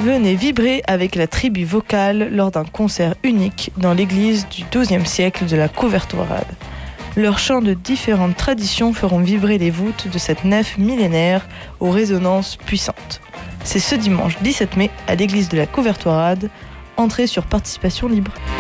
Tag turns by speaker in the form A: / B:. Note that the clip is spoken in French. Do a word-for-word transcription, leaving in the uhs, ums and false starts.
A: Venez vibrer avec la tribu vocale lors d'un concert unique dans l'église du douzième siècle de la Couvertoirade. Leurs chants de différentes traditions feront vibrer les voûtes de cette nef millénaire aux résonances puissantes. C'est ce dimanche dix-sept mai à l'église de la Couvertoirade, entrée sur participation libre.